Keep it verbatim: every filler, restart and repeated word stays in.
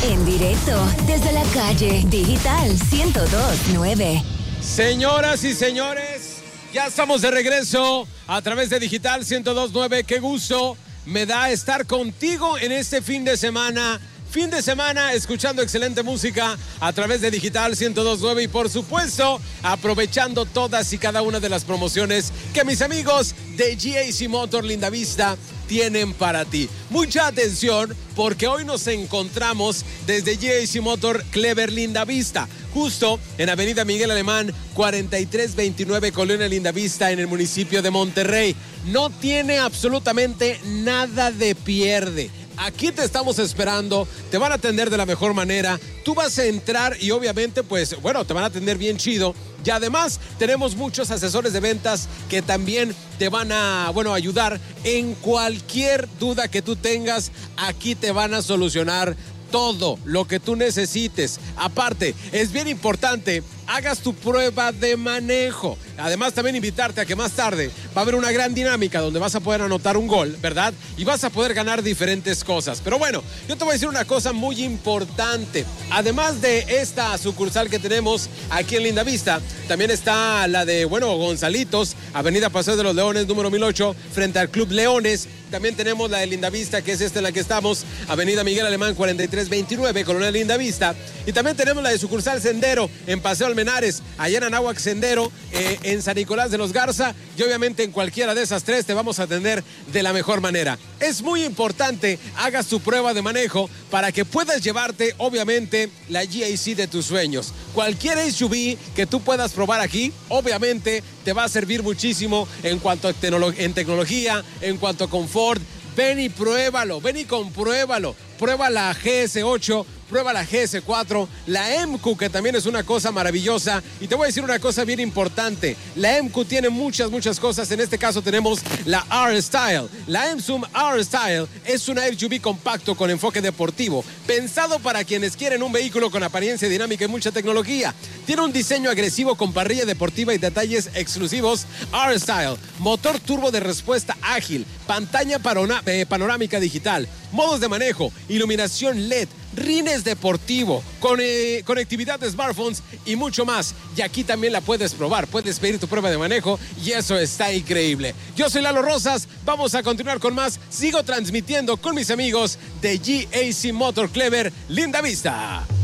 En directo desde la calle Digital ciento dos punto nueve. Señoras y señores, ya estamos de regreso a través de Digital ciento dos punto nueve. Qué gusto me da estar contigo en este fin de semana. Fin de semana escuchando excelente música a través de Digital ciento dos punto nueve y por supuesto aprovechando todas y cada una de las promociones que mis amigos de G A C Motor Lindavista tienen para ti. Mucha atención porque hoy nos encontramos desde G A C Motor Clever Lindavista, justo en Avenida Miguel Alemán cuarenta y tres veintinueve, Colonia Lindavista, en el municipio de Monterrey. No tiene absolutamente nada de pierde. Aquí te estamos esperando, te van a atender de la mejor manera, tú vas a entrar y obviamente pues bueno, te van a atender bien chido y además tenemos muchos asesores de ventas que también te van a, bueno, ayudar en cualquier duda que tú tengas. Aquí te van a solucionar todo lo que tú necesites. Aparte, es bien importante, hagas tu prueba de manejo. Además, también invitarte a que más tarde va a haber una gran dinámica donde vas a poder anotar un gol, ¿verdad? Y vas a poder ganar diferentes cosas. Pero bueno, yo te voy a decir una cosa muy importante. Además de esta sucursal que tenemos aquí en Lindavista, también está la de, bueno, Gonzalitos, Avenida Paseo de los Leones, número mil ocho, frente al Club Leones. También tenemos la de Lindavista, que es esta en la que estamos, Avenida Miguel Alemán cuarenta y tres veintinueve, Colonia Lindavista. Y también tenemos la de sucursal Sendero, en Paseo Almenares, allá en Anáhuac Sendero, eh, en San Nicolás de los Garza. Y obviamente en cualquiera de esas tres te vamos a atender de la mejor manera. Es muy importante, hagas tu prueba de manejo para que puedas llevarte, obviamente, la G A C de tus sueños. Cualquier S U V que tú puedas probar aquí, obviamente, te va a servir muchísimo en cuanto a tecnolo- en tecnología, en cuanto a confort. Ven y pruébalo, ven y compruébalo. Prueba la G S ocho, prueba la G S cuatro, la M Q, que también es una cosa maravillosa. Y te voy a decir una cosa bien importante. La M Q tiene muchas, muchas cosas. En este caso tenemos la R-Style. La M-Zoom R-Style es una S U V compacto con enfoque deportivo, pensado para quienes quieren un vehículo con apariencia dinámica y mucha tecnología. Tiene un diseño agresivo con parrilla deportiva y detalles exclusivos R-Style. Motor turbo de respuesta ágil, pantalla parona- eh, panorámica digital, modos de manejo, iluminación L E D, rines deportivo, con, eh, conectividad de smartphones y mucho más. Y aquí también la puedes probar, puedes pedir tu prueba de manejo y eso está increíble. Yo soy Lalo Rosas, vamos a continuar con más. Sigo transmitiendo con mis amigos de G A C Motor Clever Lindavista.